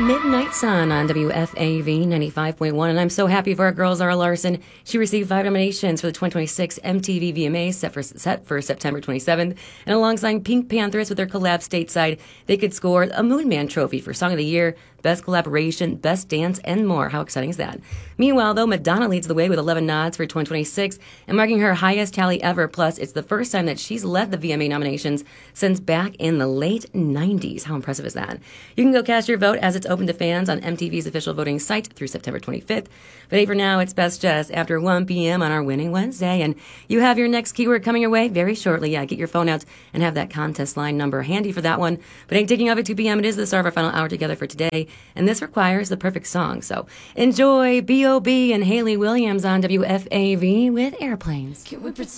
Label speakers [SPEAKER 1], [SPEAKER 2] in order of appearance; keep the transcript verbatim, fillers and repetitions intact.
[SPEAKER 1] Midnight Sun on W F A V ninety-five point one, and I'm so happy for our girl Zara Larson. She received five nominations for the twenty twenty-six M T V V M As set for, set for September twenty-seventh, and alongside Pink Panthers with their collab stateside, they could score a Moon Man Trophy for Song of the Year, Best Collaboration, Best Dance, and more. How exciting is that? Meanwhile, though, Madonna leads the way with eleven nods for twenty twenty-six and marking her highest tally ever. Plus, it's the first time that she's led the V M A nominations since back in the late nineties. How impressive is that? You can go cast your vote as it's open to fans on M T V's official voting site through September twenty-fifth. But hey, for now, it's best just after one p.m. on our Winning Wednesday. And you have your next keyword coming your way very shortly. Yeah, get your phone out and have that contest line number handy for that one. But ain't taking off at two p.m. It is the start of our final hour together for today. And this requires the perfect song. So enjoy B O B and Hayley Williams on W F A V with Airplanes.